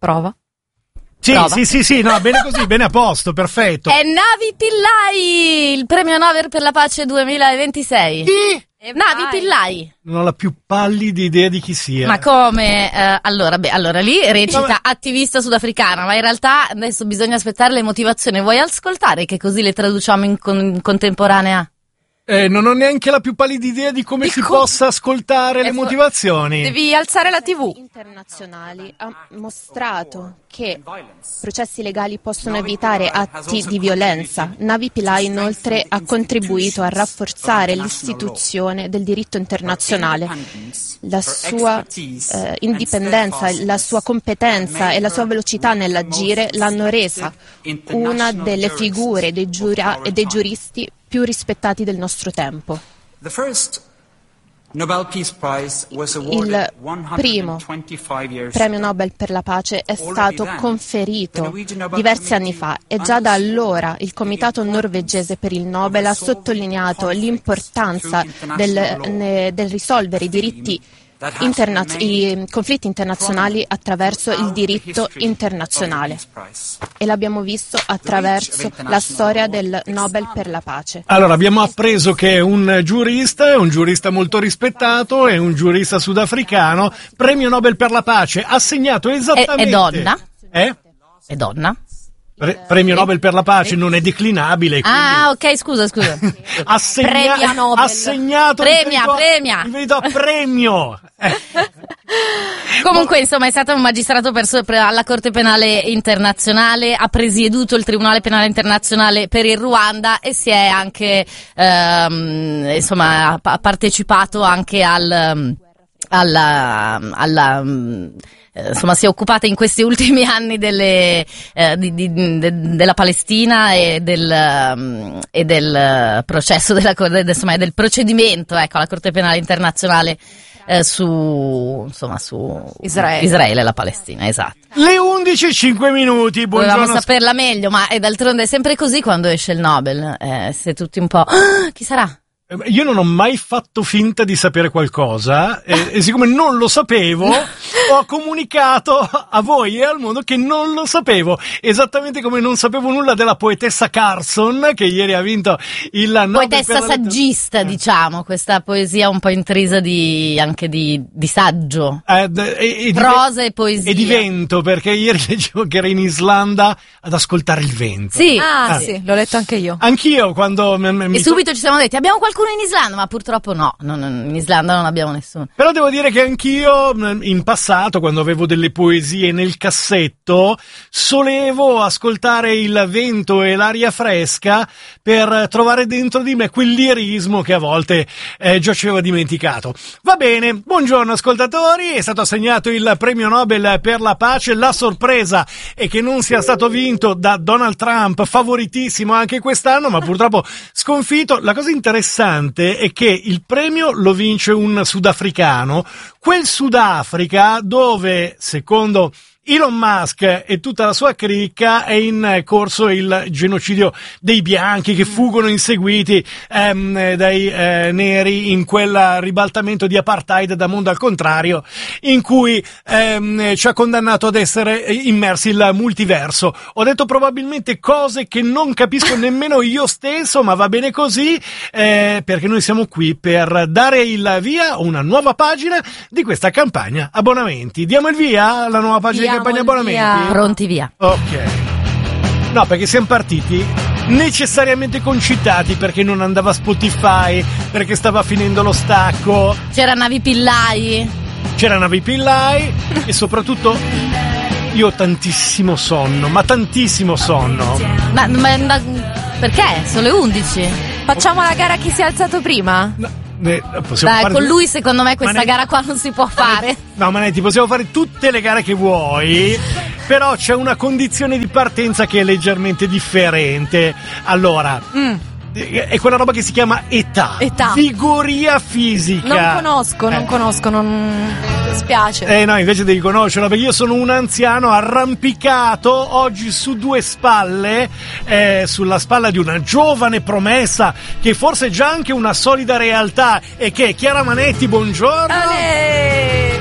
Prova. Sì, no, bene così, bene a posto, perfetto. È Navi Pillai, il premio Nobel per la pace 2026. Chi? Navi Pillai. Non ho la più pallida idea di chi sia. Ma come? Allora lì recita attivista sudafricana, ma in realtà adesso bisogna aspettare le motivazioni. Vuoi ascoltare che così le traduciamo in contemporanea? Non ho neanche la più pallida idea di come si possa ascoltare le motivazioni. Devi alzare la TV. Internazionali ha mostrato che processi legali possono evitare atti di violenza. Navi Pillai inoltre ha contribuito a rafforzare l'istituzione del diritto internazionale. La sua indipendenza, la sua competenza e la sua velocità nell'agire l'hanno resa una delle figure dei giuristi più rispettati del nostro tempo. Il primo premio Nobel per la pace è stato conferito diversi anni fa e già da allora il Comitato norvegese per il Nobel ha sottolineato l'importanza del risolvere i conflitti internazionali attraverso il diritto internazionale, e l'abbiamo visto attraverso la storia del Nobel per la pace. Allora, abbiamo appreso che è un giurista molto rispettato, è un giurista sudafricano, premio Nobel per la pace, assegnato esattamente... È donna? È donna? Premio Nobel per la pace non è declinabile. Ok, scusa. Premio Nobel. Assegnato. Premia. Vi vedo a premio. Comunque, insomma, è stato un magistrato alla Corte Penale Internazionale, ha presieduto il Tribunale Penale Internazionale per il Ruanda e si è anche, ha partecipato anche si è occupata in questi ultimi anni della Palestina e del processo del procedimento, alla Corte Penale Internazionale su Israele e la Palestina, esatto. Le 11:05. Dovevamo saperla meglio, ma d'altronde è sempre così quando esce il Nobel, se tutti un po' chi sarà? Io non ho mai fatto finta di sapere qualcosa e siccome non lo sapevo ho comunicato a voi e al mondo che non lo sapevo, esattamente come non sapevo nulla della poetessa Carson che ieri ha vinto il Nobel poetessa saggista, diciamo, questa poesia un po' intrisa anche di saggio, prosa e poesia e di vento, perché ieri leggevo che era in Islanda ad ascoltare il vento. Sì, sì, l'ho letto anche io. Anch'io quando e subito ci siamo detti abbiamo qualcuno in Islanda, ma purtroppo no, in Islanda non abbiamo nessuno. Però devo dire che anch'io in passato, quando avevo delle poesie nel cassetto, solevo ascoltare il vento e l'aria fresca per trovare dentro di me quel lirismo che a volte già ci avevo dimenticato. Va bene, buongiorno ascoltatori, è stato assegnato il premio Nobel per la pace. La sorpresa è che non sia stato vinto da Donald Trump, favoritissimo anche quest'anno, ma purtroppo sconfitto. La cosa interessante è che il premio lo vince un sudafricano, quel Sudafrica dove, secondo Elon Musk e tutta la sua cricca, è in corso il genocidio dei bianchi che fuggono inseguiti dai neri in quel ribaltamento di apartheid da mondo al contrario in cui ci ha condannato ad essere immersi il multiverso. Ho detto probabilmente cose che non capisco nemmeno io stesso, ma va bene così, perché noi siamo qui per dare il via a una nuova pagina di questa campagna abbonamenti. Diamo il via alla nuova pagina di campagna abbonamenti? Pronti, via. Ok. No, perché siamo partiti necessariamente concitati, perché non andava Spotify, perché stava finendo lo stacco. C'era Navi Pillai e soprattutto io ho tantissimo sonno, ma tantissimo sonno. Ma perché? Sono le 11. Facciamo la gara chi si è alzato prima? No. Con lui secondo me questa gara qua non si può fare. No, Manetti, possiamo fare tutte le gare che vuoi, però c'è una condizione di partenza che è leggermente differente. Allora, è quella roba che si chiama età. Vigoria fisica. Non conosco, non spiace. No, invece devi conoscerla, perché io sono un anziano arrampicato oggi su due spalle, sulla spalla di una giovane promessa che forse è già anche una solida realtà, e che è Chiara Manetti. Buongiorno.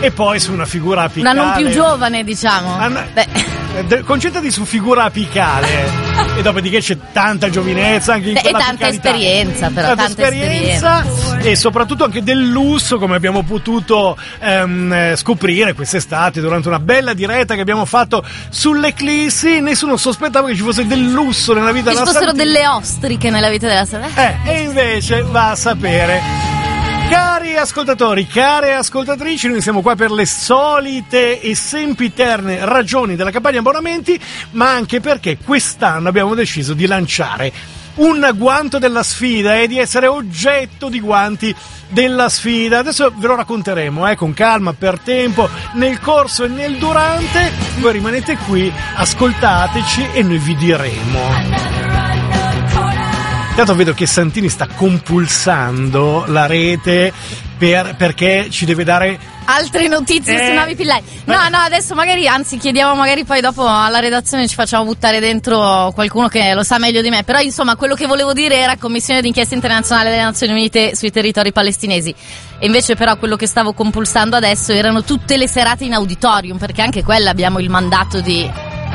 E poi su una figura apicale. Una non più giovane, diciamo. Concentrati su figura apicale. E dopodiché c'è tanta giovinezza anche in quella e tanta esperienza, però tanta esperienza e soprattutto anche del lusso, come abbiamo potuto scoprire quest'estate durante una bella diretta che abbiamo fatto sull'Eclissi. Nessuno sospettava che ci fosse del lusso nella vita della Santina. Ci fossero delle ostriche nella vita della Santina. E invece va a sapere. Cari ascoltatori, care ascoltatrici, noi siamo qua per le solite e sempiterne ragioni della campagna abbonamenti, ma anche perché quest'anno abbiamo deciso di lanciare un guanto della sfida e di essere oggetto di guanti della sfida. Adesso ve lo racconteremo con calma, per tempo, nel corso e nel durante. Voi rimanete qui, ascoltateci e noi vi diremo. Intanto vedo che Santini sta compulsando la rete perché ci deve dare altre notizie su Navi Pillai. No, adesso anzi chiediamo magari poi dopo alla redazione ci facciamo buttare dentro qualcuno che lo sa meglio di me. Però insomma quello che volevo dire era Commissione d'inchiesta internazionale delle Nazioni Unite sui territori palestinesi. E invece però quello che stavo compulsando adesso erano tutte le serate in auditorium, perché anche quella abbiamo il mandato di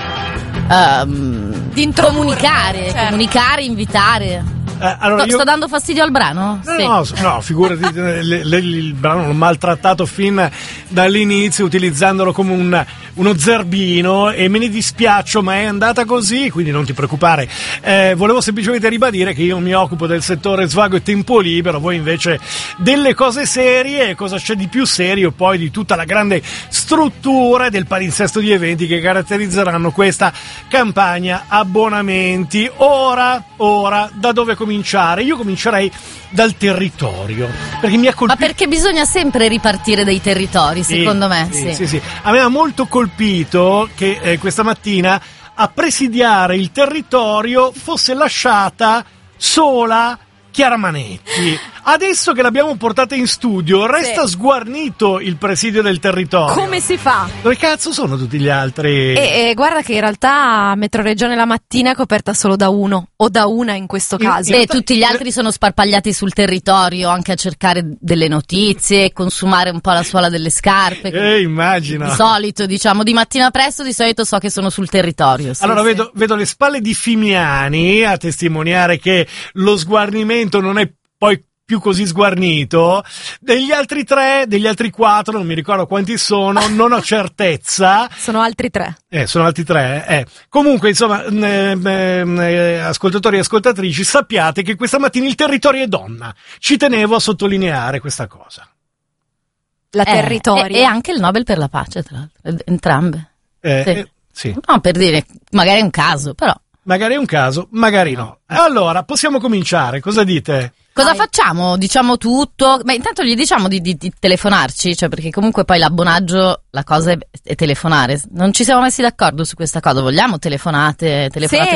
comunicare, certo. Comunicare, invitare. Allora sto dando fastidio al brano? No, figurati, il brano l'ho maltrattato fin dall'inizio utilizzandolo come uno zerbino e me ne dispiaccio, ma è andata così, quindi non ti preoccupare. Volevo semplicemente ribadire che io mi occupo del settore svago e tempo libero, voi invece delle cose serie. E cosa c'è di più serio poi di tutta la grande struttura del palinsesto di eventi che caratterizzeranno questa campagna abbonamenti. Ora, da dove cominciare? Io comincerei dal territorio, perché mi ha colpito. Ma perché bisogna sempre ripartire dai territori, secondo me. Sì. A me ha molto colpito che questa mattina a presidiare il territorio fosse lasciata sola Chiara Manetti. Adesso che l'abbiamo portata in studio, resta sguarnito il presidio del territorio. Come si fa? Dove cazzo sono tutti gli altri? Guarda che in realtà Metroregione la mattina è coperta solo da uno, o da una in questo caso. Tutti gli altri sono sparpagliati sul territorio, anche a cercare delle notizie, consumare un po' la suola delle scarpe. Immagino. Di solito, diciamo, di mattina presto, di solito so che sono sul territorio. Allora vedo le spalle di Fimiani a testimoniare che lo sguarnimento non è poi più così sguarnito. Degli altri 4, non mi ricordo quanti sono, non ho certezza. Sono altri 3. Sono altri 3. Comunque, insomma, ascoltatori e ascoltatrici, sappiate che questa mattina il territorio è donna. Ci tenevo a sottolineare questa cosa. La territorio. E anche il Nobel per la pace, tra l'altro. Entrambe. Sì. No, per dire, magari è un caso, però. Magari è un caso, magari no. Allora, possiamo cominciare, cosa dite? Cosa facciamo? Diciamo tutto? Beh, intanto gli diciamo di telefonarci, cioè perché comunque poi l'abbonaggio, la cosa è telefonare. Non ci siamo messi d'accordo su questa cosa, vogliamo telefonate?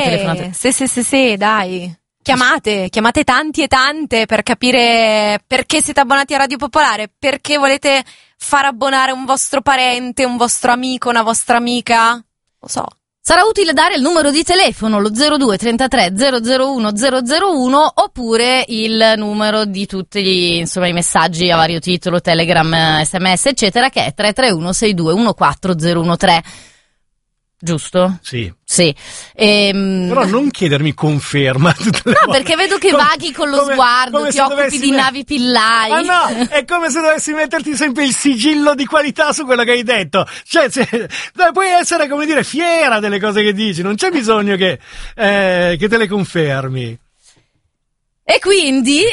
Sì, dai. Chiamate tanti e tante per capire perché siete abbonati a Radio Popolare, perché volete far abbonare un vostro parente, un vostro amico, una vostra amica, lo so. Sarà utile dare il numero di telefono, lo 02 33 001 001, oppure il numero di tutti i messaggi a vario titolo, Telegram, SMS, eccetera, che è 331 62 14013. Giusto? Sì. Però non chiedermi conferma. Perché vedo che vaghi con lo sguardo, ti occupi di Navi Pillai. Ma no, è come se dovessi metterti sempre il sigillo di qualità su quello che hai detto. Cioè, puoi essere, come dire, fiera delle cose che dici, non c'è bisogno che te le confermi. E quindi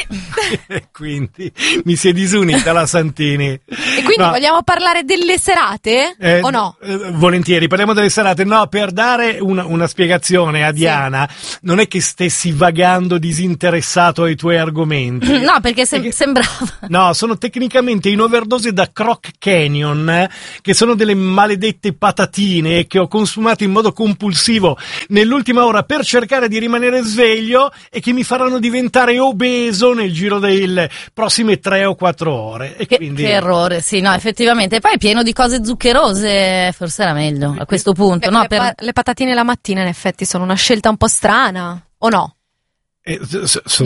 mi si è disunita la Santini. E quindi vogliamo parlare delle serate o no? Volentieri, parliamo delle serate. No, per dare una spiegazione a Diana, non è che stessi vagando disinteressato ai tuoi argomenti. No, perché sembrava. No, sono tecnicamente in overdose da Croc Canyon, che sono delle maledette patatine che ho consumato in modo compulsivo nell'ultima ora per cercare di rimanere sveglio e che mi faranno diventare obeso nel giro delle prossime 3 o 4 ore. E quindi... Che errore, sì, no, effettivamente. E poi è pieno di cose zuccherose, forse era meglio a questo punto. No, le patatine la mattina in effetti sono una scelta un po' strana, o no?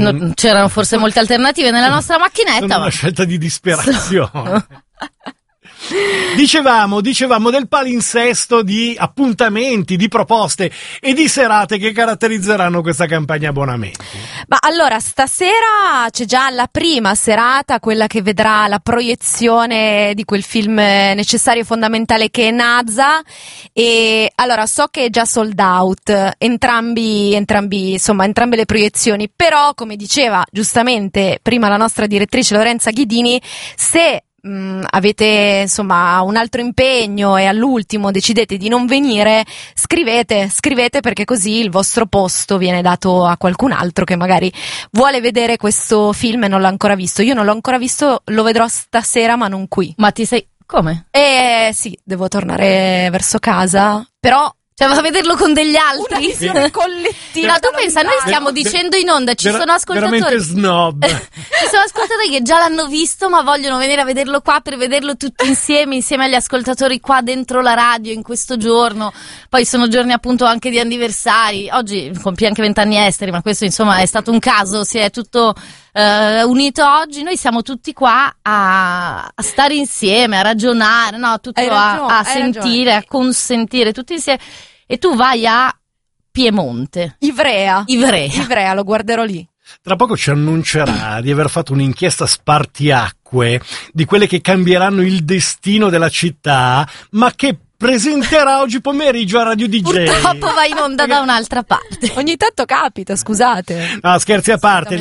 C'erano forse molte alternative nella nostra macchinetta. Sono una scelta di disperazione. Dicevamo del palinsesto di appuntamenti, di proposte e di serate che caratterizzeranno questa campagna abbonamenti. Ma allora, stasera c'è già la prima serata, quella che vedrà la proiezione di quel film necessario e fondamentale che è Nazza, e allora so che è già sold out, entrambe le proiezioni, però come diceva giustamente prima la nostra direttrice Lorenza Ghidini, se avete insomma un altro impegno e all'ultimo decidete di non venire, scrivete perché così il vostro posto viene dato a qualcun altro che magari vuole vedere questo film e non l'ha ancora visto. Io non l'ho ancora visto, lo vedrò stasera ma non qui. Ma ti sei... come? Sì, devo tornare verso casa, però... Cioè, va a vederlo con degli altri? Una visione collettiva. No, tu pensa, noi stiamo dicendo in onda, ci sono ascoltatori. Veramente snob. Ci sono ascoltatori che già l'hanno visto, ma vogliono venire a vederlo qua per vederlo tutti insieme agli ascoltatori qua dentro la radio in questo giorno. Poi sono giorni appunto anche di anniversari. Oggi compie anche 20 anni esteri, ma questo insomma è stato un caso, si è tutto unito oggi. Noi siamo tutti qua a stare insieme, a ragionare, no, tutto a sentire, a consentire tutti insieme. E tu vai a Piemonte. Ivrea, lo guarderò lì. Tra poco ci annuncerà di aver fatto un'inchiesta spartiacque di quelle che cambieranno il destino della città, ma che presenterà oggi pomeriggio a Radio DJ. Purtroppo va in onda da un'altra parte. Ogni tanto capita, scusate. No, scherzi a parte,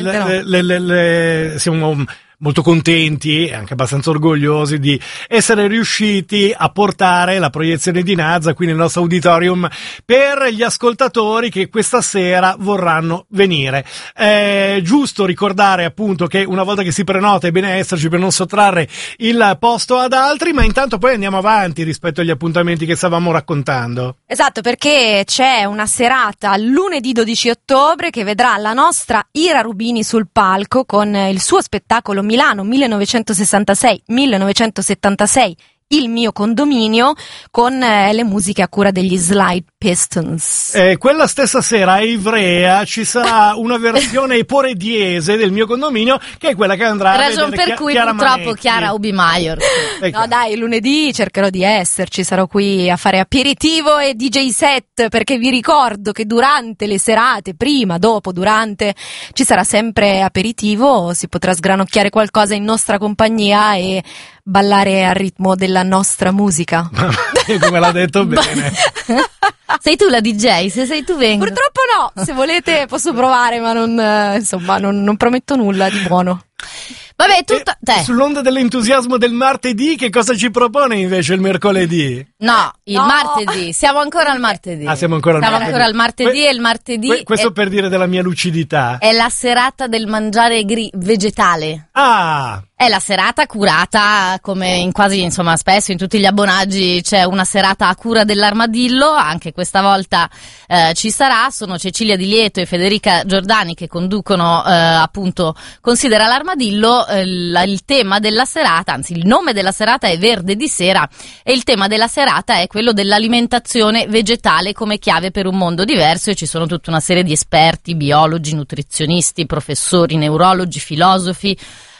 siamo molto contenti e anche abbastanza orgogliosi di essere riusciti a portare la proiezione di Nazza qui nel nostro auditorium per gli ascoltatori che questa sera vorranno venire. È giusto ricordare appunto che una volta che si prenota è bene esserci per non sottrarre il posto ad altri, ma intanto poi andiamo avanti rispetto agli appuntamenti che stavamo raccontando. Esatto, perché c'è una serata lunedì 12 ottobre che vedrà la nostra Ira Rubini sul palco con il suo spettacolo Milano 1966-1976, Il mio condominio, con le musiche a cura degli Slide Pistons. Quella stessa sera a Ivrea ci sarà una versione eporediese del mio condominio, che è quella che andrà a vedere per cui Chiara purtroppo Manetti. Chiara Ubi-Maior. No dai, lunedì cercherò di esserci, sarò qui a fare aperitivo e DJ set, perché vi ricordo che durante le serate, prima, dopo, durante, ci sarà sempre aperitivo, si potrà sgranocchiare qualcosa in nostra compagnia e ballare al ritmo della nostra musica. Come l'ha detto bene. Sei tu la DJ? Se sei tu vengo. Purtroppo no, se volete posso provare, ma non prometto nulla di buono. Vabbè, sull'onda dell'entusiasmo del martedì, che cosa ci propone invece il mercoledì? No, martedì. Siamo ancora al martedì. Siamo ancora al martedì. E il martedì. Questo per dire della mia lucidità. È la serata del mangiare vegetale. Ah! È la serata curata, come in quasi, insomma, spesso in tutti gli abbonaggi c'è una serata a cura dell'Armadillo, anche questa volta ci sarà. Sono Cecilia Di Lieto e Federica Giordani che conducono appunto Considera l'Armadillo. Il tema della serata, anzi il nome della serata è Verde di sera, e il tema della serata è quello dell'alimentazione vegetale come chiave per un mondo diverso, e ci sono tutta una serie di esperti, biologi, nutrizionisti, professori, neurologi, filosofi,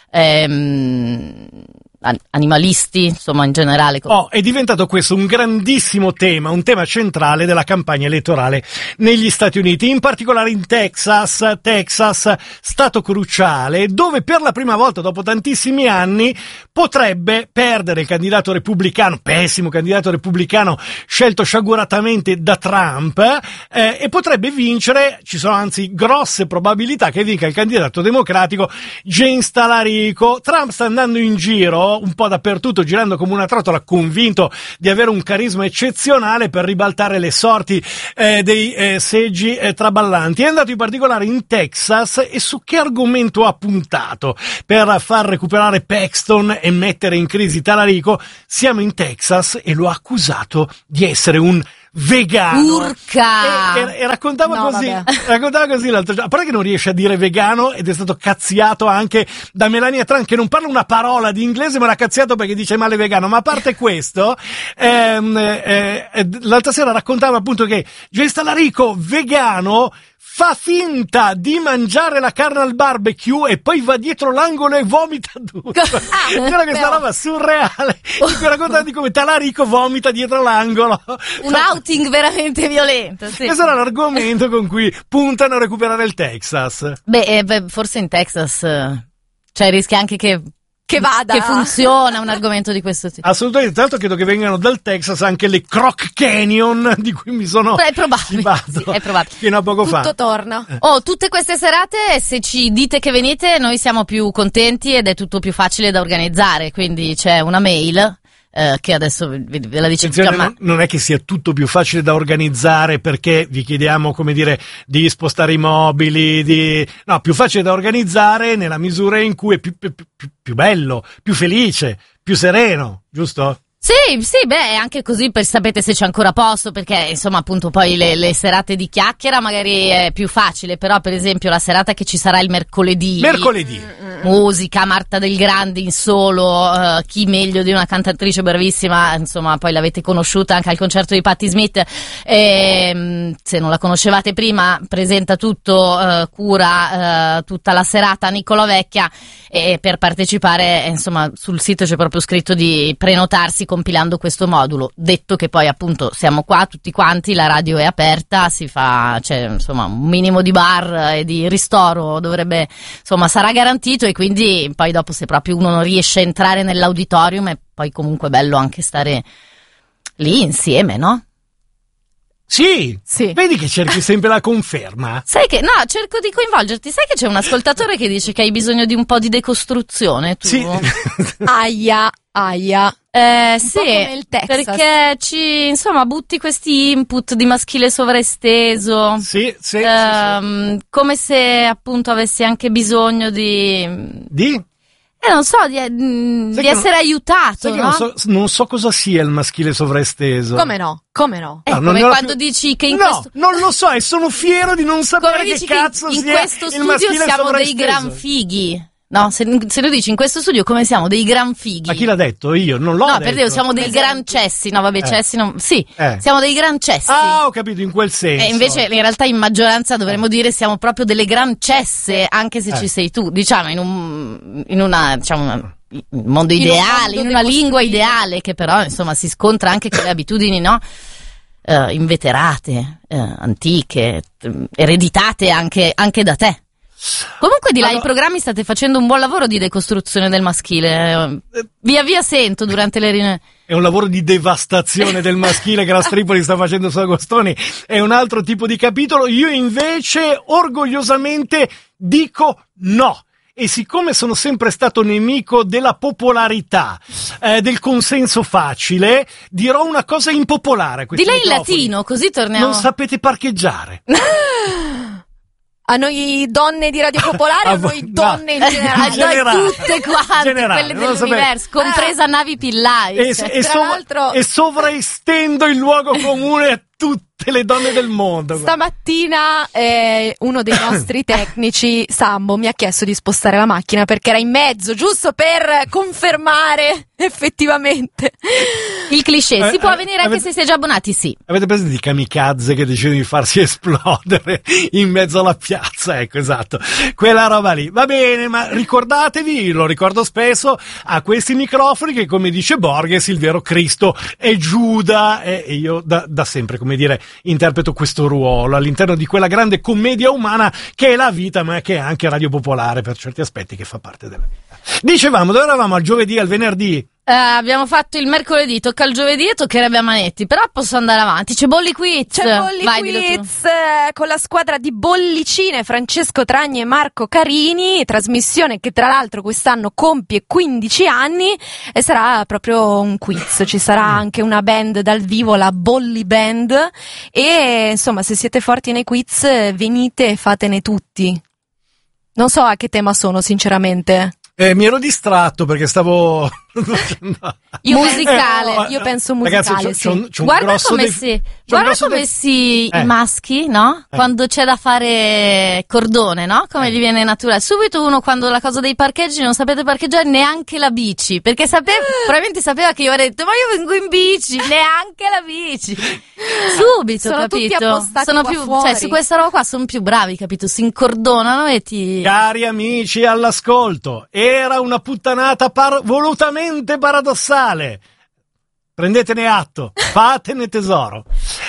animalisti, insomma in generale. È diventato questo un grandissimo tema, un tema centrale della campagna elettorale negli Stati Uniti, in particolare in Texas, stato cruciale, dove per la prima volta dopo tantissimi anni potrebbe perdere il candidato repubblicano, pessimo candidato repubblicano scelto sciaguratamente da Trump, e potrebbe vincere, ci sono anzi grosse probabilità che vinca il candidato democratico James Talarico. Trump sta andando in giro un po' dappertutto, girando come una trottola, convinto di avere un carisma eccezionale per ribaltare le sorti dei seggi traballanti. È andato in particolare in Texas, e su che argomento ha puntato per far recuperare Paxton e mettere in crisi Talarico? Siamo in Texas e lo ha accusato di essere un vegano. Urca! E raccontava così l'altro giorno. A parte che non riesce a dire vegano, ed è stato cazziato anche da Melania Trump, che non parla una parola di inglese, ma l'ha cazziato perché dice male vegano. Ma a parte questo, l'altra sera raccontava appunto che James Talarico, vegano, fa finta di mangiare la carne al barbecue e poi va dietro l'angolo e vomita tutto. C'era questa roba surreale in cui racconta di come Talarico vomita dietro l'angolo. Un outing veramente violento, sì. Questo era l'argomento con cui puntano a recuperare il Texas. Beh, forse in Texas cioè rischia anche che vada, che funziona un argomento di questo tipo. Assolutamente, tra l'altro credo che vengano dal Texas anche le Croc Canyon di cui mi sono è probabile, sì, è probabile. Fino a poco fa. Tutto torna. Tutte queste serate, se ci dite che venite, noi siamo più contenti ed è tutto più facile da organizzare, quindi c'è una mail che adesso ve la dice. Non è che sia tutto più facile da organizzare perché vi chiediamo, come dire, di spostare i mobili, no, più facile da organizzare nella misura in cui è più bello, più felice, più sereno, giusto? Sì, beh, anche così sapete se c'è ancora posto, perché insomma appunto poi le serate di chiacchiera magari è più facile, però per esempio la serata che ci sarà il mercoledì. Musica, Marta Del Grande in solo, chi meglio di una cantatrice bravissima, insomma poi l'avete conosciuta anche al concerto di Patti Smith, se non la conoscevate prima presenta tutto, cura tutta la serata Nicola Vecchia, e per partecipare insomma sul sito c'è proprio scritto di prenotarsi compilando questo modulo, detto che poi appunto siamo qua tutti quanti, la radio è aperta, c'è insomma un minimo di bar e di ristoro dovrebbe, insomma sarà garantito, e quindi poi dopo se proprio uno non riesce a entrare nell'auditorium è poi comunque bello anche stare lì insieme, no? Sì, vedi che cerchi sempre la conferma. Sai che, no, cerco di coinvolgerti. Sai che c'è un ascoltatore che dice che hai bisogno di un po' di decostruzione, tu? Sì. Aia. Sì, perché insomma butti questi input di maschile sovraesteso. Sì. Come se appunto avessi anche bisogno di? Non so, di essere aiutato, no? Non so cosa sia il maschile sovraesteso. Come no? Come quando dici che non lo so, e sono fiero di non sapere che cazzo sia il maschile sovraesteso. In questo studio siamo dei gran fighi. No, se lo dici in questo studio come siamo dei gran fighi. Ma chi l'ha detto? Io non l'ho detto. No, per Dio, siamo dei gran cessi. No, vabbè, cessi non. Sì, siamo dei gran cessi. Ah, ho capito, in quel senso. E invece in realtà in maggioranza dovremmo dire siamo proprio delle gran cesse, anche se ci sei tu, diciamo in una diciamo un mondo ideale, in una lingua ideale che però insomma si scontra anche con le abitudini, no? Inveterate, antiche, ereditate anche da te. Comunque di là i programmi state facendo un buon lavoro di decostruzione del maschile. Via sento durante le riunioni. È un lavoro di devastazione del maschile che la Stripoli sta facendo su Agostoni. È un altro tipo di capitolo. Io invece orgogliosamente dico no. E siccome sono sempre stato nemico della popolarità, del consenso facile, dirò una cosa impopolare. Di lei in latino, così torniamo. Non sapete parcheggiare. A noi donne di Radio Popolare o a noi donne in generale? A noi tutte quante, quelle dell'universo, compresa Navi Pillai. E sovraestendo il luogo comune a tutte le donne del mondo. Stamattina uno dei nostri tecnici, Sambo, mi ha chiesto di spostare la macchina perché era in mezzo, giusto per confermare effettivamente il cliché. Si può venire anche se si è già abbonati, sì. Avete presente i kamikaze che decidono di farsi esplodere in mezzo alla piazza? Ecco, esatto, quella roba lì. Va bene, ma ricordatevi, lo ricordo spesso, a questi microfoni che, come dice Borges, il vero Cristo è Giuda, e io da sempre, come dire, interpreto questo ruolo all'interno di quella grande commedia umana che è la vita, ma che è anche Radio Popolare per certi aspetti, che fa parte della vita. Dicevamo, dove eravamo? Al giovedì, al venerdì? Abbiamo fatto il mercoledì, tocca il giovedì e toccherebbe a Manetti, però posso andare avanti. C'è Bolli Quiz. Con la squadra di bollicine, Francesco Tragni e Marco Carini, trasmissione che tra l'altro quest'anno compie 15 anni e sarà proprio un quiz. Ci sarà anche una band dal vivo, la Bolli Band, e insomma se siete forti nei quiz venite e fatene tutti. Non so a che tema sono sinceramente. Mi ero distratto perché stavo musicale. Io penso musicale. Ragazzi, c'ho un Guarda grosso come i maschi, no? Quando c'è da fare cordone, no? Come gli viene naturale. Subito uno, quando la cosa dei parcheggi, non sapete parcheggiare neanche la bici, perché probabilmente sapeva che io avrei detto, ma io vengo in bici, neanche la bici. Subito, sono capito? tutti appostati Sono qua più, fuori. cioè, su questa roba qua sono più bravi, capito? Si incordonano e ti... Cari amici all'ascolto, era una puttanata volutamente paradossale. Prendetene atto, fatene tesoro.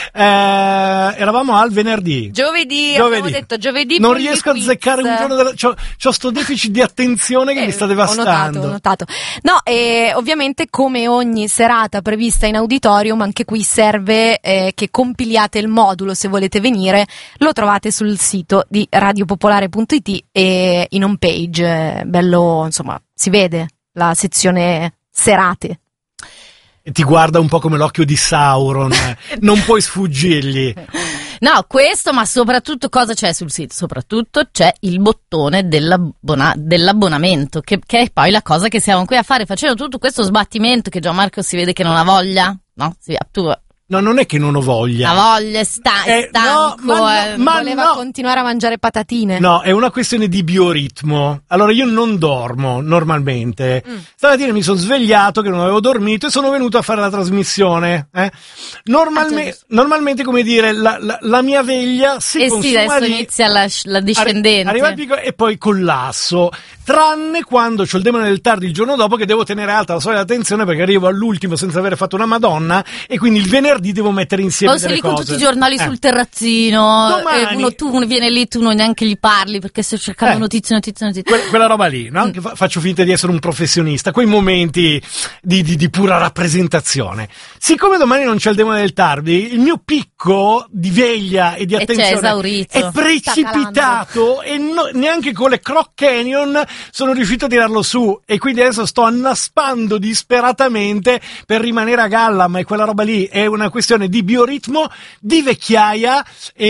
Eravamo al venerdì. Giovedì. Abbiamo detto giovedì. Non riesco a azzeccare un giorno c'ho sto deficit di attenzione che mi sta devastando. Ho notato. No, ovviamente come ogni serata prevista in auditorium, anche qui serve che compiliate il modulo se volete venire. Lo trovate sul sito di radiopopolare.it e in home page. Bello, insomma, si vede la sezione serate. Ti guarda un po' come l'occhio di Sauron, non puoi sfuggirgli. No, questo, ma soprattutto cosa c'è sul sito? Soprattutto c'è il bottone dell'abbonamento, che è poi la cosa che siamo qui a fare, facendo tutto questo sbattimento che Gianmarco si vede che non ha voglia, no? Tu... No, non è che non ho voglia. La voglia è stanco. Voleva continuare a mangiare patatine. No, è una questione di biorritmo. Allora, io non dormo normalmente. Stamattina mi sono svegliato che non avevo dormito e sono venuto a fare la trasmissione. Normalmente, come dire, la mia veglia si consuma. Sì, adesso inizia la discendente. Arriva il picco e poi collasso. Tranne quando c'ho il demone del tardi il giorno dopo, che devo tenere alta la soglia d'attenzione perché arrivo all'ultimo senza aver fatto una Madonna, e quindi il venerdì devo mettere insieme delle cose. Con tutti i giornali sul terrazzino. Domani, tu viene lì, tu non neanche gli parli perché stai cercando notizie. Quella roba lì, no? Che faccio finta di essere un professionista, quei momenti di pura rappresentazione. Siccome domani non c'è il demone del tardi, il mio picco di veglia e di attenzione è precipitato e neanche con le Croc Canyon sono riuscito a tirarlo su, e quindi adesso sto annaspando disperatamente per rimanere a galla, ma quella roba lì è una questione di bioritmo, di vecchiaia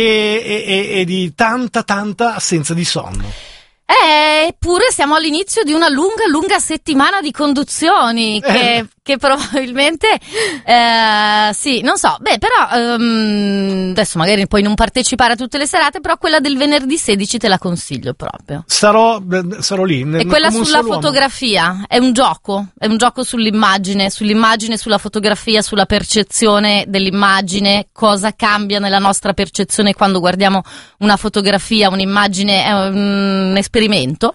e di tanta assenza di sonno. Eppure siamo all'inizio di una lunga settimana di conduzioni che probabilmente sì, non so, però adesso magari puoi non partecipare a tutte le serate, però quella del venerdì 16 te la consiglio proprio. Sarò lì. E quella sulla fotografia è un gioco sull'immagine, sulla fotografia, sulla percezione dell'immagine, cosa cambia nella nostra percezione quando guardiamo una fotografia, un'immagine, è un esperimento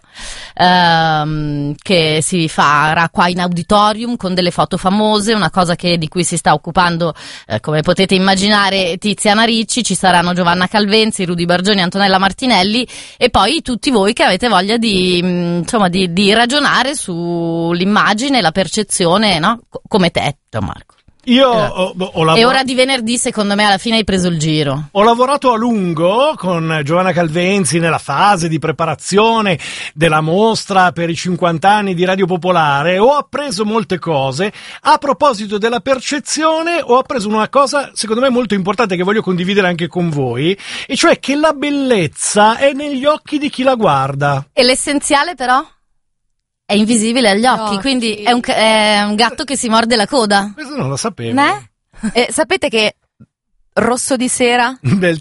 che si farà qua in auditorium con delle foto famose, una cosa di cui si sta occupando, come potete immaginare, Tiziana Ricci, ci saranno Giovanna Calvenzi, Rudy Bargioni, Antonella Martinelli e poi tutti voi che avete voglia di ragionare sull'immagine, la percezione, no? Come te, Gianmarco. Io ho lavorato. E ora di venerdì, secondo me, alla fine hai preso il giro. Ho lavorato a lungo con Giovanna Calvenzi nella fase di preparazione della mostra per i 50 anni di Radio Popolare. Ho appreso molte cose. A proposito della percezione, ho appreso una cosa, secondo me, molto importante che voglio condividere anche con voi, e cioè che la bellezza è negli occhi di chi la guarda. E l'essenziale, però? È invisibile agli occhi, quindi è un gatto che si morde la coda. Questo non lo sapevo. Sapete che rosso di sera?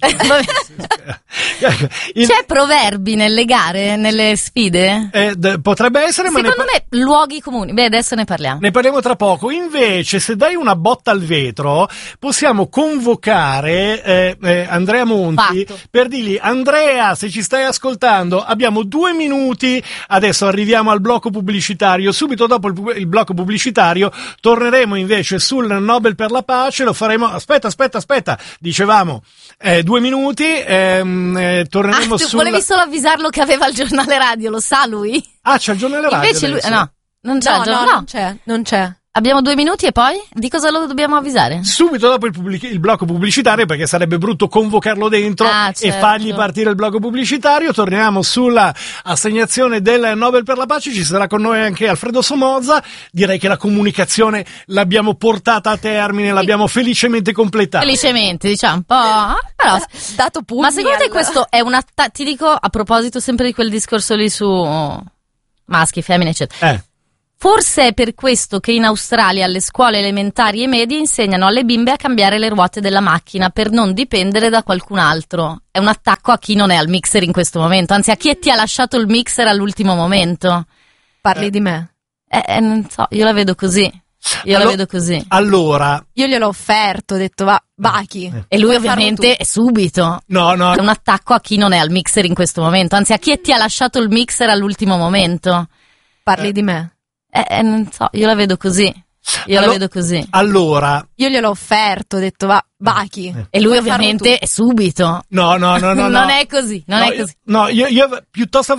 C'è proverbi nelle gare, nelle sfide? Potrebbe essere, ma secondo me luoghi comuni. Beh, adesso ne parliamo. Ne parliamo tra poco. Invece, se dai una botta al vetro, possiamo convocare Andrea Monti per dirgli: Andrea, se ci stai ascoltando, abbiamo 2 minuti. Adesso arriviamo al blocco pubblicitario. Subito dopo il blocco pubblicitario torneremo invece sul Nobel per la pace. Lo faremo. Aspetta. Dicevamo 2 minuti. Torneremo volevi solo avvisarlo che aveva il giornale radio, lo sa lui? C'è il giornale radio. Invece lui, non c'è. Abbiamo 2 minuti e poi? Di cosa lo dobbiamo avvisare? Subito dopo il blocco pubblicitario, perché sarebbe brutto convocarlo dentro e fargli partire il blocco pubblicitario. Torniamo sulla assegnazione del Nobel per la pace. Ci sarà con noi anche Alfredo Somoza. Direi che la comunicazione l'abbiamo portata a termine, l'abbiamo felicemente completata. Felicemente, diciamo un po'. Però, dato pugni. Ma secondo te questo è ti dico, a proposito sempre di quel discorso lì su maschi, femmine, eccetera. Forse è per questo che in Australia alle scuole elementari e medie insegnano alle bimbe a cambiare le ruote della macchina per non dipendere da qualcun altro. È un attacco a chi non è al mixer in questo momento, anzi a chi ti ha lasciato il mixer all'ultimo momento. Parli di me? Non so, io la vedo così. La vedo così. Allora, io gliel'ho offerto, ho detto va, bachi. E lui ovviamente è subito. No. È un attacco a chi non è al mixer in questo momento, anzi a chi ti ha lasciato il mixer all'ultimo momento. Parli di me? Non so, io la vedo così. La vedo così. Allora, io gliel'ho offerto, ho detto va, bachi. E lui ovviamente è subito. no. Non è così, non è così. No, io piuttosto